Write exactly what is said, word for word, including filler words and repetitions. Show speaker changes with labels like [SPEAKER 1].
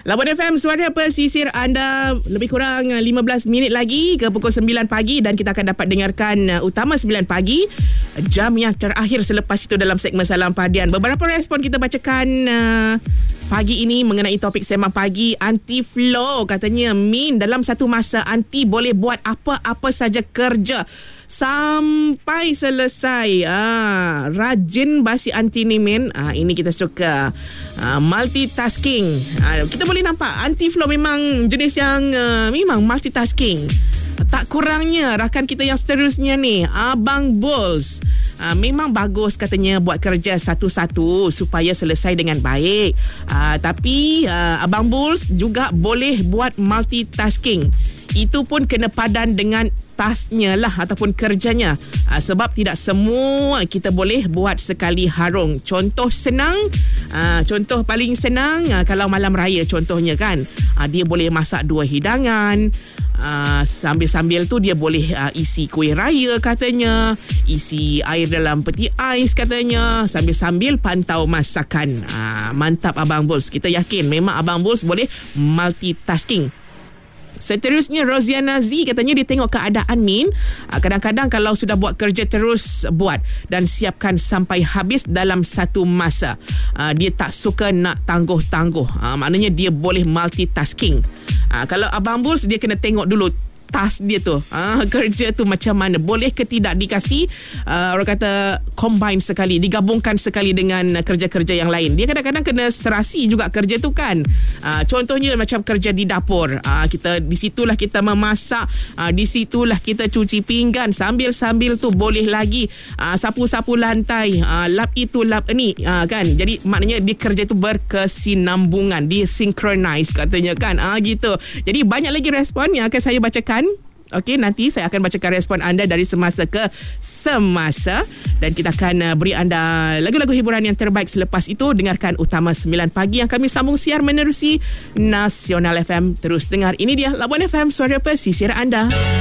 [SPEAKER 1] Labuan F M, suara pesisir anda. Lebih kurang lima belas minit lagi ke pukul sembilan pagi dan kita akan dapat dengarkan Utama sembilan pagi, jam yang terakhir selepas itu dalam segmen Salam Padian. Beberapa respon kita bacakan uh, pagi ini mengenai topik sembang pagi. Anti Flo katanya, Min, dalam satu masa Anti boleh buat apa-apa saja kerja sampai selesai. Ah, rajin basi Anti ni, Min. Ah, ini kita suka. Ah, multitasking. Ah, kita boleh nampak Anti Flo memang jenis yang uh, memang multitasking. Tak kurangnya rakan kita yang seterusnya ni, Abang Bulls. Uh, memang bagus katanya buat kerja satu-satu supaya selesai dengan baik. Uh, tapi uh, Abang Bulls juga boleh buat multitasking. Itu pun kena padan dengan tasknya lah ataupun kerjanya. Uh, sebab tidak semua kita boleh buat sekali harung. Contoh senang, uh, contoh paling senang uh, kalau malam raya contohnya kan. Uh, dia boleh masak dua hidangan. Uh, sambil-sambil tu dia boleh uh, isi kuih raya katanya, isi air dalam peti ais katanya, sambil-sambil pantau masakan. Uh, mantap Abang Bulls. Kita yakin memang Abang Bulls boleh multitasking. Seterusnya Roziana Z katanya dia tengok keadaan, Min. Kadang-kadang kalau sudah buat kerja terus buat dan siapkan sampai habis dalam satu masa. Dia tak suka nak tangguh-tangguh. Maknanya dia boleh multitasking. Kalau Abang Bulls dia kena tengok dulu task dia tu, ah, kerja tu macam mana, boleh ke tidak dikasih uh, orang kata combine sekali, digabungkan sekali dengan kerja-kerja yang lain. Dia kadang-kadang kena serasi juga kerja tu kan. Uh, contohnya macam kerja di dapur, uh, kita di situlah kita memasak, uh, di situlah kita cuci pinggan, sambil-sambil tu boleh lagi uh, sapu-sapu lantai, uh, lap itu lap ni, uh, kan. Jadi maknanya dia kerja tu berkesinambungan, dia synchronize katanya kan. Ah uh, gitu. Jadi banyak lagi respon yang akan saya bacakan. Okey, nanti saya akan bacakan respon anda dari semasa ke semasa dan kita akan uh, beri anda lagu-lagu hiburan yang terbaik. Selepas itu dengarkan Utama sembilan pagi yang kami sambung siar menerusi Nasional F M. Terus dengar, ini dia Labuan F M, suara pesisir anda.